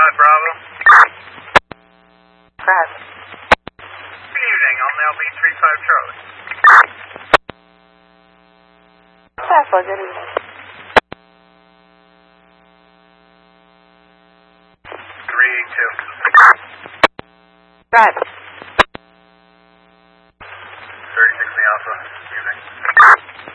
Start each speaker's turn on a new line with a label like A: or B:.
A: Bravo.
B: Brad.
A: Good evening. I'm now B35 Charlie.
B: Tesla, good evening.
A: 382.
B: Brad.